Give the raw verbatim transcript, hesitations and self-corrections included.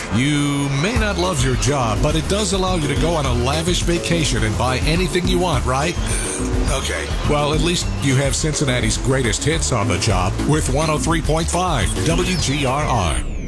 You may not love your job, but it does allow you to go on a lavish vacation and buy anything you want, right? Okay. Well, at least you have Cincinnati's greatest hits on the job with one oh three point five W G R R.